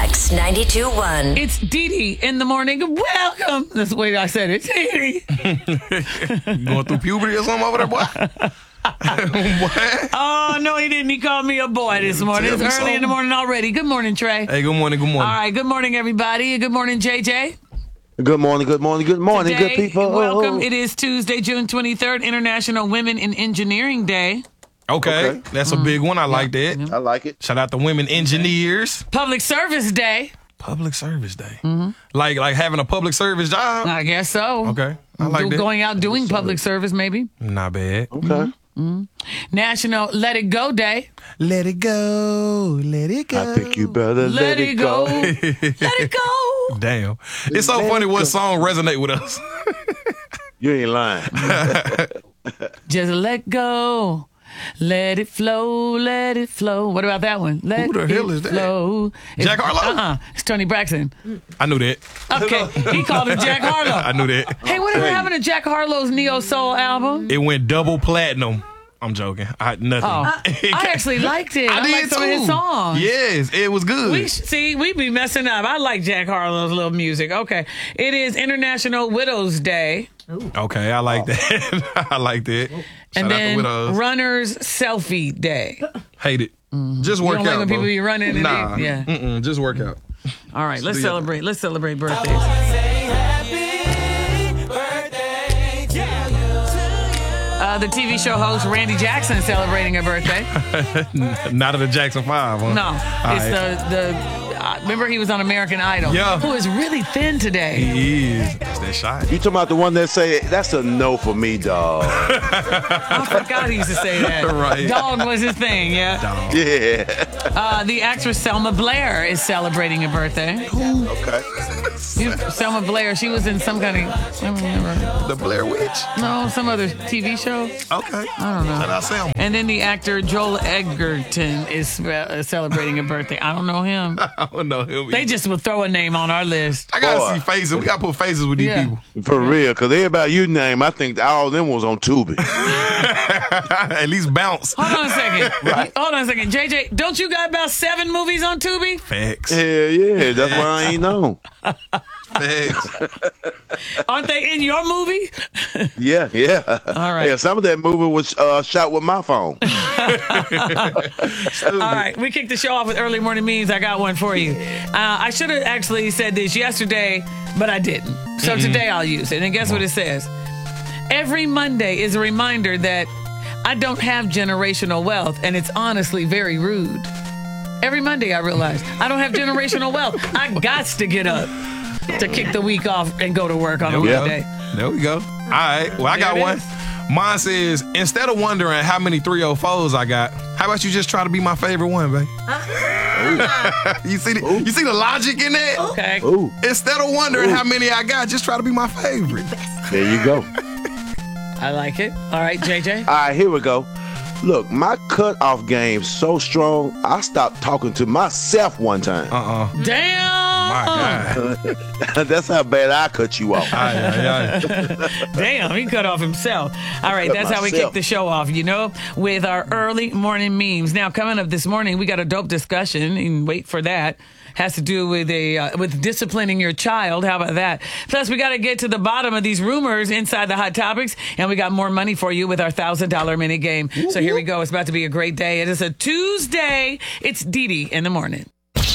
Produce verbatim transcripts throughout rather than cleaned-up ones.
Stacks ninety-two point one. It's Dee Dee in the morning. Welcome. That's the way I said it. Dee Dee. Going through puberty or something over there, boy? What? Oh, no, he didn't. He called me a boy this morning. It's early something. in the morning already. Good morning, Trey. Hey, good morning, good morning. All right, good morning, everybody. Good morning, J J. Good morning, good morning, good morning, Today, good people. Welcome. It is Tuesday, June twenty-third, International Women in Engineering Day. Okay, okay. that's a big one. I like that. I like it. Shout out to women engineers. Public Service Day. Public Service Day. Mm-hmm. Like like having a public service job? I guess so. Okay, I like Do, that. Going out doing public service, maybe. Not bad. Okay. Mm-hmm. Mm-hmm. National Let It Go Day. Let it go, let it go. I think you better let, let it, it go. go. Let it go. Damn. It's so let funny what go. song resonate with us. You ain't lying. Just let go. Let it flow, let it flow. What about that one? Let Who the hell it is that? flow. Jack It's- Harlow? Uh-uh. It's Tony Braxton. I knew that. Okay. He called him Jack Harlow. I knew that. Hey, whatever happened to Jack Harlow's Neo Soul album? It went double platinum. I'm joking. I nothing. Oh, I actually liked it. I, I, did liked some too. of his songs. Yes, it was good. We sh- see, we be messing up. I like Jack Harlow's little music. Okay. It is International Widows Day. Okay, I like that. I like that. Shout And out to then widows. Runners Selfie Day. Hate it. Just work don't like out, when bro. people be running and Nah. they- yeah. Mm-mm, just work out. All right, let's do your celebrate. Let's celebrate birthdays. Uh, the T V show host Randy Jackson is celebrating her birthday. Not at the Jackson Five, huh? No, All it's right. the the. Uh, remember, he was on American Idol. Yeah. Who is really thin today. He is. It's that shot. You talking about the one that say, that's a no for me, dog. I forgot he used to say that. Right. Dog was his thing. Yeah. Dog. Yeah. Uh, the actress Selma Blair is celebrating her birthday. Okay. You- Selma Blair. She was in some kind of. I don't remember. The Blair Witch. No, some other T V show. Okay. I don't know. Shout out Sam. And then the actor Joel Edgerton is uh, celebrating a birthday. I don't know him. I don't know him. They just will throw a name on our list. I gotta Boy. see faces. We gotta put faces with these Yeah. people. For real, because everybody you name, I think all of them was on Tubi. At least bounce. Hold on a second. Hold on a second. J J, don't you got about seven movies on Tubi? Facts. Hell yeah, that's why I ain't know. Facts. Aren't they in your movie? Yeah, yeah. All right. Yeah, some of that movie was uh, shot with my phone. All right, we kicked the show off with early morning memes. I got one for you. Uh, I should have actually said this yesterday, but I didn't. So today I'll use it. And guess what it says? Every Monday is a reminder that I don't have generational wealth, and it's honestly very rude. Every Monday I realize I don't have generational wealth. I gots to get up to kick the week off and go to work on a we go. Monday. There we go. All right. Well, I There got it one. is. Mine says, instead of wondering how many three oh fours I got, how about you just try to be my favorite one, babe? you see the you see the logic in that? Okay. Ooh, Instead of wondering how many I got, just try to be my favorite. there you go. I like it. All right, J J. All right, here we go. Look, my cutoff game's so strong, I stopped talking to myself one time. Uh-uh. Damn. My God. That's how bad I cut you off. Aye, aye, aye. Damn, he cut off himself. All right, Cut that's how we myself. kick the show off, you know, with our early morning memes. Now, coming up this morning, we got a dope discussion, and wait for that. Has to do with a uh, with disciplining your child. How about that? Plus, we got to get to the bottom of these rumors inside the Hot Topics, and we got more money for you with our one thousand dollars mini game. So here we go. It's about to be a great day. It is a Tuesday. It's Dee Dee in the morning.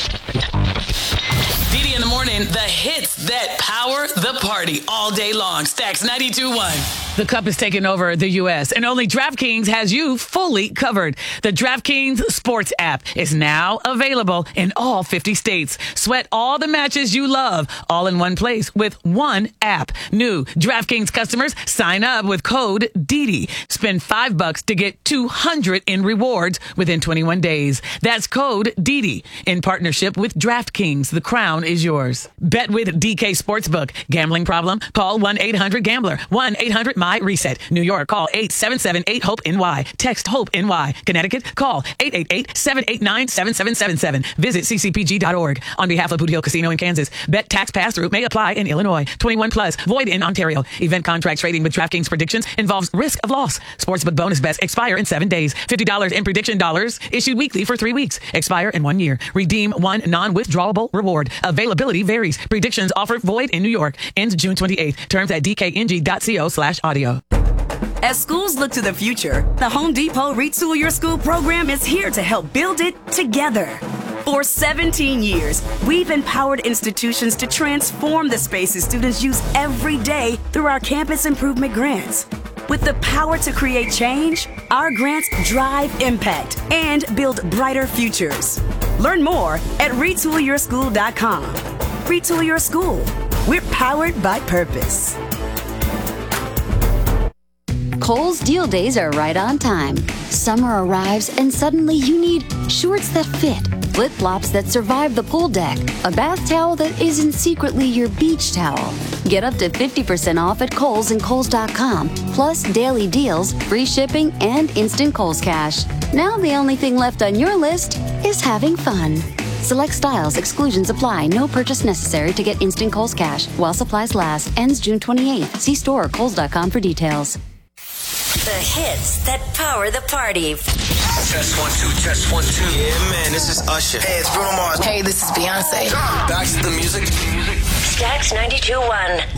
Dee Dee in the morning, the hits that power the party all day long. Stacks ninety-two point one. The Cup is taking over the U S, and only DraftKings has you fully covered. The DraftKings Sports app is now available in all fifty states. Sweat all the matches you love, all in one place with one app. New DraftKings customers sign up with code D D. Spend five bucks to get two hundred in rewards within twenty-one days. That's code D D in partnership with DraftKings. The crown is yours. Bet with D K Sportsbook. Gambling problem? Call one eight hundred gambler. one eight hundred My Reset. New York, call eight seven seven eight HOPE N Y. Text HOPE N Y. Connecticut, call eight eight eight seven eight nine seven seven seven seven. Visit c c p g dot org. On behalf of Boot Hill Casino in Kansas, bet tax pass-through may apply in Illinois. twenty-one plus, void in Ontario. Event contract trading with DraftKings predictions involves risk of loss. Sportsbook bonus bets expire in seven days. fifty dollars in prediction dollars issued weekly for three weeks. Expire in one year. Redeem one non-withdrawable reward. Availability varies. Predictions offered void in New York. Ends June twenty-eighth. Terms at d k n g dot co slash audio. As schools look to the future, the Home Depot Retool Your School program is here to help build it together. For seventeen years, we've empowered institutions to transform the spaces students use every day through our campus improvement grants. With the power to create change, our grants drive impact and build brighter futures. Learn more at retool your school dot com. Retool Your School. We're powered by purpose. Kohl's deal days are right on time. Summer arrives and suddenly you need shorts that fit, flip-flops that survive the pool deck, a bath towel that isn't secretly your beach towel. Get up to fifty percent off at Kohl's and Kohl's dot com, plus daily deals, free shipping, and instant Kohl's Cash. Now the only thing left on your list is having fun. Select styles, exclusions apply. No purchase necessary to get instant Kohl's Cash while supplies last. Ends June twenty-eighth. See store or Kohl's dot com for details. The hits that power the party. Test one, two, test one, two. Yeah, man, this is Usher. Hey, it's Bruno Mars. Hey, this is Beyonce. Back to the music. Stacks ninety-two point one.